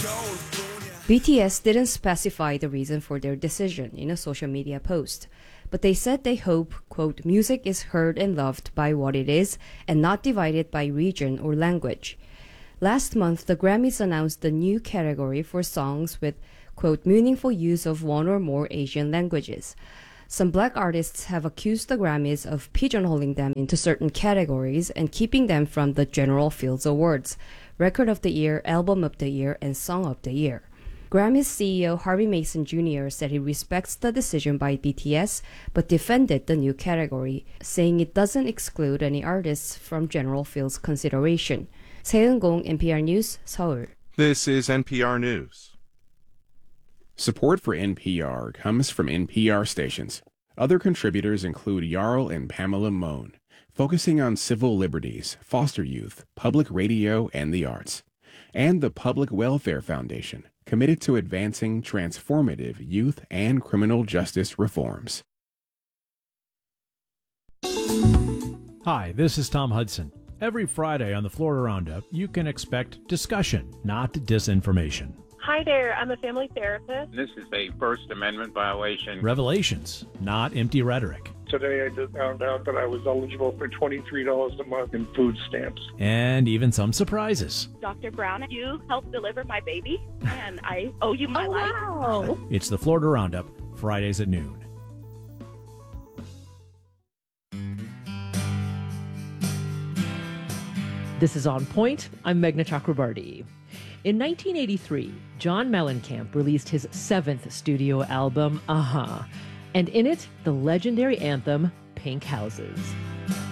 BTS didn't specify the reason for their decision in a social media post, but they said they hope, quote, music is heard and loved by what it is and not divided by region or language. Last month, the Grammys announced the new category for songs with, quote, meaningful use of one or more Asian languages. Some black artists have accused the Grammys of pigeonholing them into certain categories and keeping them from the general Fields Awards, Record of the Year, Album of the Year, and Song of the Year. Grammys CEO Harvey Mason Jr. said he respects the decision by BTS, but defended the new category, saying it doesn't exclude any artists from general Fields consideration. 세은공, NPR News, 서울. This is NPR News. Support for NPR comes from NPR stations. Other contributors include Jarl and Pamela Mohn, focusing on civil liberties, foster youth, public radio, and the arts. And the Public Welfare Foundation, committed to advancing transformative youth and criminal justice reforms. Hi, this is Tom Hudson. Every Friday on the Florida Roundup, you can expect discussion, not disinformation. Hi there, I'm a family therapist. This is a First Amendment violation. Revelations, not empty rhetoric. Today I just found out that I was eligible for $23 a month in food stamps. And even some surprises. Dr. Brown, you helped deliver my baby, and I owe you my life. Wow. It's the Florida Roundup, Fridays at noon. This is On Point. I'm Meghna Chakrabarti. In 1983, John Mellencamp released his 7th studio album, and in it, the legendary anthem, Pink Houses.